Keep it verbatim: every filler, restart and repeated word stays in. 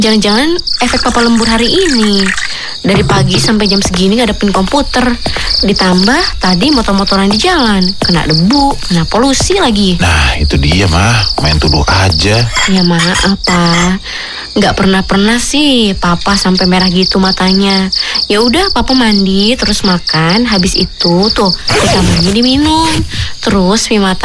Jangan-jangan efek papa lembur hari ini. Dari pagi sampai jam segini ngadepin komputer. Ditambah tadi motor-motoran di jalan, kena debu, kena polusi lagi. Nah itu dia mah, main tuduh aja. Ya maaf pa, nggak pernah-pernah sih papa sampai merah gitu matanya. Ya udah papa mandi terus makan, habis itu tuh vitaminnya diminum. Terus mie mata